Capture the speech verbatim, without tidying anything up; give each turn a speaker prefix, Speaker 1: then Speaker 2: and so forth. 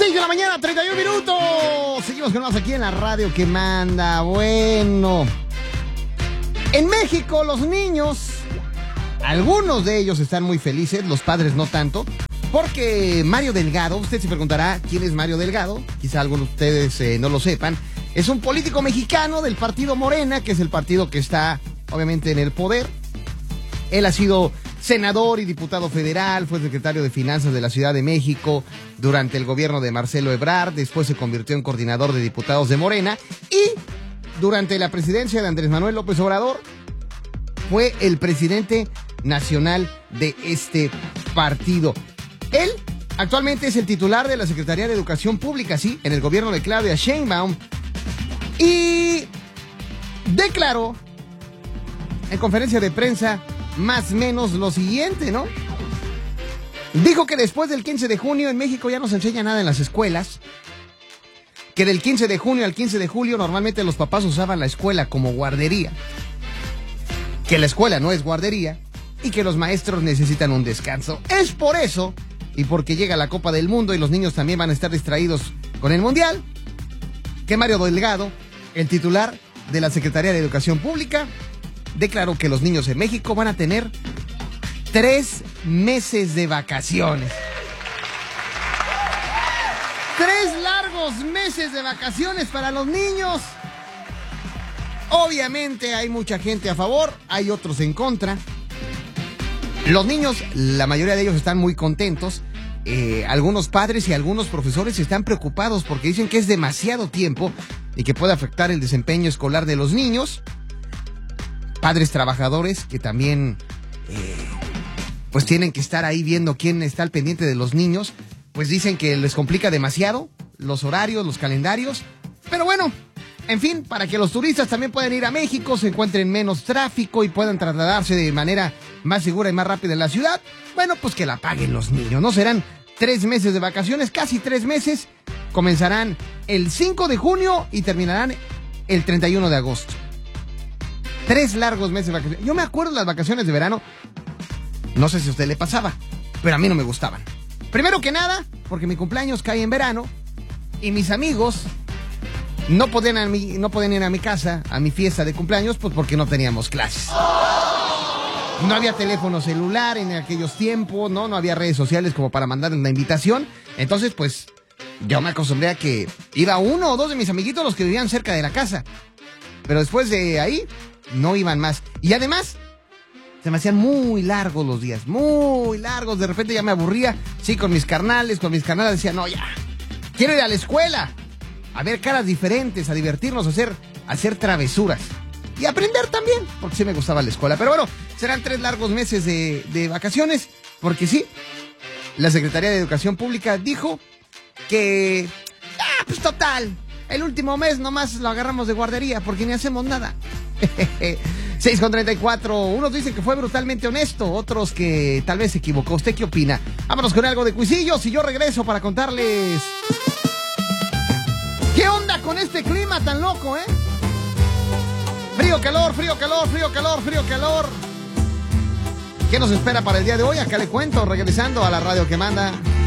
Speaker 1: seis de la mañana, treinta y un minutos. Seguimos con más aquí en la radio que manda. Bueno, en México los niños, algunos de ellos están muy felices, los padres no tanto, porque Mario Delgado, usted se preguntará quién es Mario Delgado, quizá algunos de ustedes eh, no lo sepan, es un político mexicano del partido Morena, que es el partido que está obviamente en el poder. Él ha sido senador y diputado federal, fue secretario de Finanzas de la Ciudad de México durante el gobierno de Marcelo Ebrard, después se convirtió en coordinador de diputados de Morena y durante la presidencia de Andrés Manuel López Obrador fue el presidente nacional de este partido. Él actualmente es el titular de la Secretaría de Educación Pública, sí, en el gobierno de Claudia Sheinbaum, y declaró en conferencia de prensa más o menos lo siguiente, ¿no? Dijo que después del quince de junio en México ya no se enseña nada en las escuelas, que del quince de junio al quince de julio normalmente los papás usaban la escuela como guardería, que la escuela no es guardería y que los maestros necesitan un descanso. Es por eso, y porque llega la Copa del Mundo y los niños también van a estar distraídos con el Mundial, que Mario Delgado, el titular de la Secretaría de Educación Pública, declaró que los niños en México van a tener tres meses de vacaciones. Tres largos meses de vacaciones para los niños. Obviamente hay mucha gente a favor, hay otros en contra. Los niños, la mayoría de ellos están muy contentos. Eh, algunos padres y algunos profesores están preocupados porque dicen que es demasiado tiempo y que puede afectar el desempeño escolar de los niños. Padres trabajadores que también eh, pues tienen que estar ahí viendo quién está al pendiente de los niños, pues dicen que les complica demasiado los horarios, los calendarios, pero bueno, en fin, para que los turistas también puedan ir a México, se encuentren menos tráfico y puedan trasladarse de manera más segura y más rápida en la ciudad, bueno, pues que la paguen los niños, ¿no? Serán tres meses de vacaciones, casi tres meses, comenzarán el cinco de junio y terminarán el treinta y uno de agosto. Tres largos meses de vacaciones. Yo me acuerdo de las vacaciones de verano. No sé si a usted le pasaba, pero a mí no me gustaban. Primero que nada, porque mi cumpleaños cae en verano y mis amigos no podían, a mi, no podían ir a mi casa, a mi fiesta de cumpleaños, pues porque no teníamos clases. No había teléfono celular en aquellos tiempos, ¿no? No había redes sociales como para mandarles la invitación. Entonces, pues, yo me acostumbré a que iba uno o dos de mis amiguitos los que vivían cerca de la casa. Pero después de ahí no iban más. Y además, se me hacían muy largos los días, muy largos. De repente ya me aburría, sí, con mis carnales, con mis carnales decía, no, ya, quiero ir a la escuela, a ver caras diferentes, a divertirnos, a hacer, a hacer travesuras. Y aprender también, porque sí me gustaba la escuela. Pero bueno, serán tres largos meses de, de vacaciones, porque sí, la Secretaría de Educación Pública dijo que, ah, pues total, el último mes nomás lo agarramos de guardería, porque ni hacemos nada. seis con treinta y cuatro. Unos dicen que fue brutalmente honesto, otros que tal vez se equivocó. ¿Usted qué opina? Vámonos con algo de cuisillos y yo regreso para contarles ¿qué onda con este clima tan loco, eh? Frío, calor, frío, calor, frío, calor, frío, calor. ¿Qué nos espera para el día de hoy? Acá le cuento, regresando a la radio que manda.